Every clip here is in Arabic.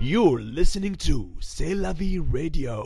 You're listening to C'est la vie radio.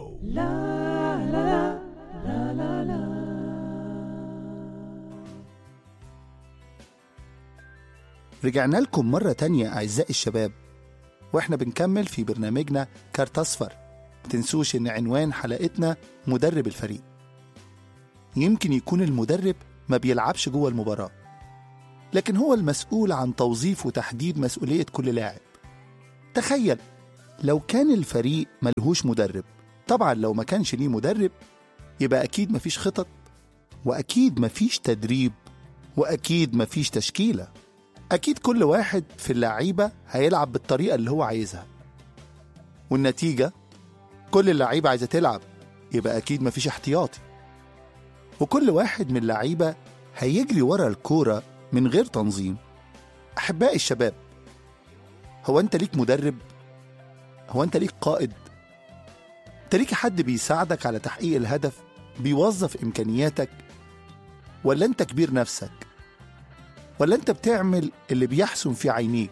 رجعنا لكم مرة تانية أعزائي الشباب، وإحنا بنكمل في برنامجنا كارت أصفر. متنسوش إن عنوان حلقتنا مدرب الفريق. يمكن يكون المدرب ما بيلعبش جوه المباراة، لكن هو المسؤول عن توظيف وتحديد مسؤولية كل لاعب. تخيل لو كان الفريق ملهوش مدرب. طبعا لو ما كانش ليه مدرب يبقى أكيد مفيش خطط، وأكيد مفيش تدريب، وأكيد مفيش تشكيلة. أكيد كل واحد في اللعيبة هيلعب بالطريقة اللي هو عايزها، والنتيجة كل اللعيبة عايزة تلعب، يبقى أكيد مفيش احتياطي. وكل واحد من اللعيبة هيجري ورا الكورة من غير تنظيم. أحبائي الشباب، هو أنت ليك مدرب؟ هو أنت ليك قائد؟ أنت ليك حد بيساعدك على تحقيق الهدف، بيوظف إمكانياتك؟ ولا أنت كبير نفسك؟ ولا أنت بتعمل اللي بيحسن في عينيك؟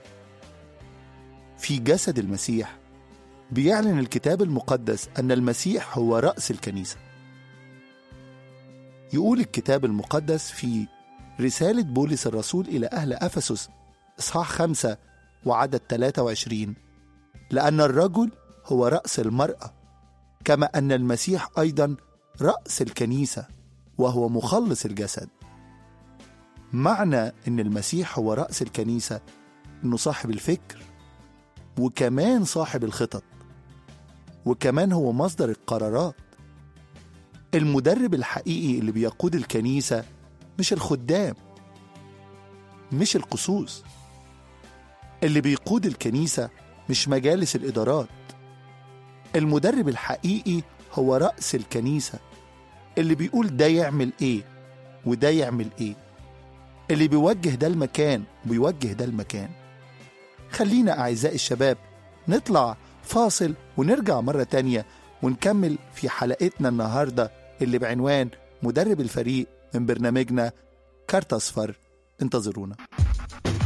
في جسد المسيح بيعلن الكتاب المقدس أن المسيح هو رأس الكنيسة. يقول الكتاب المقدس في رسالة بولس الرسول إلى أهل أفسس إصحاح 5 وعدد 23: لأن الرجل هو رأس المرأة، كما أن المسيح أيضا رأس الكنيسة وهو مخلص الجسد. معنى أن المسيح هو رأس الكنيسة أنه صاحب الفكر، وكمان صاحب الخطط، وكمان هو مصدر القرارات. المدرب الحقيقي اللي بيقود الكنيسة مش الخدام، مش القصوص. اللي بيقود الكنيسة مش مجالس الإدارات. المدرب الحقيقي هو رأس الكنيسة، اللي بيقول ده يعمل إيه وده يعمل إيه، اللي بيوجه ده المكان وبيوجه ده المكان. خلينا أعزائي الشباب نطلع فاصل ونرجع مرة تانية ونكمل في حلقتنا النهاردة اللي بعنوان مدرب الفريق من برنامجنا كارت أصفر. انتظرونا.